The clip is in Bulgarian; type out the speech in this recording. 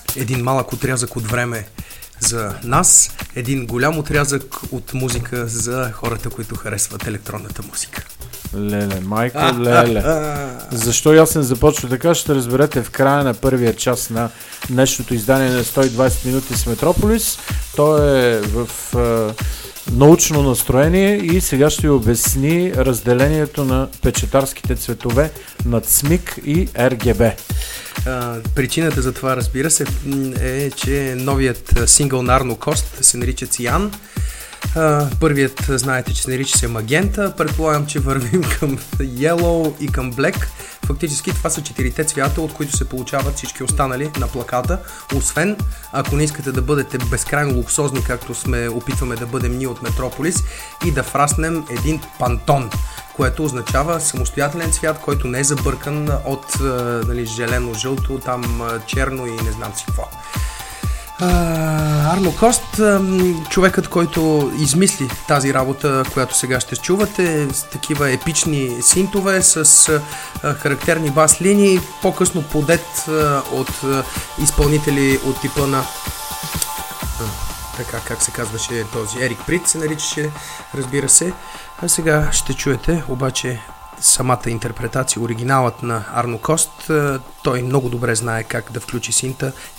един малък отрязък от време за нас, един голям отрязък от музика за хората, които харесват електронната музика. Леле, майко, леле. Защо аз не започва така, ще разберете в края на първия час на днешното издание на 120 минути с Метрополис. Той е в научно настроение и сега ще ви обясни разделението на печатарските цветове на ЦМИК и RGB. Причината за това, разбира се, е, че новият сингъл на Арно Кост се нарича Циан. Първият, знаете, че се нарича се Магента. Предполагам, че вървим към Yellow и към Black. Фактически това са 4-те цвята, от които се получават всички останали на плаката. Освен, ако не искате да бъдете безкрайно луксозни, както опитваме да бъдем ние от Метрополис, и да фраснем един пантон, което означава самостоятелен цвят, който не е забъркан от желено, жълто, там черно и не знам си какво. Арно Кост, човекът, който измисли тази работа, която сега ще чувате, с такива епични синтове, с характерни бас линии, по-късно подет от изпълнители от типа на така, как се казваше този, Ерик Прит се наричаше, разбира се. А сега ще чуете обаче самата интерпретация, оригиналът на Арно Кост. Той много добре знае как да включи синта